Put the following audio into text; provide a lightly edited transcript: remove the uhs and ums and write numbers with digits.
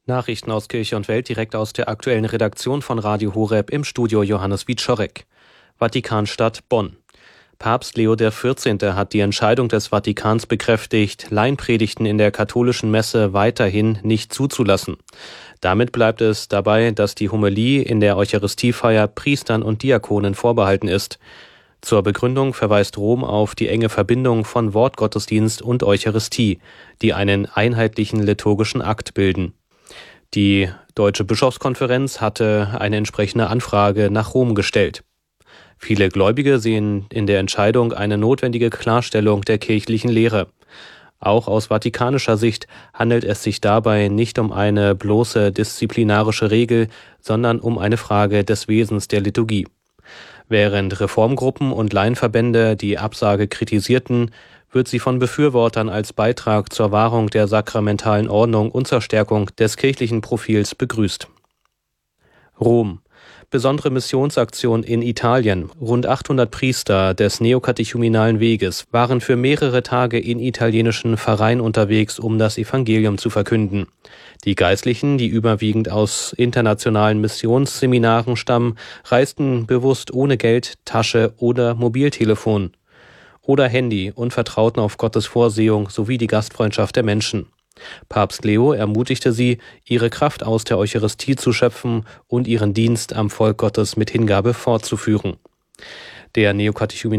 Nachrichten aus Kirche und Welt direkt aus der aktuellen Redaktion von Radio Horeb, im Studio Johannes Wieczorek. Vatikanstadt Bonn. Papst Leo XIV. Hat die Entscheidung des Vatikans bekräftigt, Laienpredigten in der katholischen Messe weiterhin nicht zuzulassen. Damit bleibt es dabei, dass die Homilie in der Eucharistiefeier Priestern und Diakonen vorbehalten ist. Zur Begründung verweist Rom auf die enge Verbindung von Wortgottesdienst und Eucharistie, die einen einheitlichen liturgischen Akt bilden. Die Deutsche Bischofskonferenz hatte eine entsprechende Anfrage nach Rom gestellt. Viele Gläubige sehen in der Entscheidung eine notwendige Klarstellung der kirchlichen Lehre. Auch aus vatikanischer Sicht handelt es sich dabei nicht um eine bloße disziplinarische Regel, sondern um eine Frage des Wesens der Liturgie. Während Reformgruppen und Laienverbände die Absage kritisierten, wird sie von Befürwortern als Beitrag zur Wahrung der sakramentalen Ordnung und zur Stärkung des kirchlichen Profils begrüßt. Rom. Besondere Missionsaktion in Italien. Rund 800 Priester des neokatechumenalen Weges waren für mehrere Tage in italienischen Pfarreien unterwegs, um das Evangelium zu verkünden. Die Geistlichen, die überwiegend aus internationalen Missionsseminaren stammen, reisten bewusst ohne Geld, Tasche oder Mobiltelefon oder Handy und vertrauten auf Gottes Vorsehung sowie die Gastfreundschaft der Menschen. Papst Leo ermutigte sie, ihre Kraft aus der Eucharistie zu schöpfen und ihren Dienst am Volk Gottes mit Hingabe fortzuführen. Der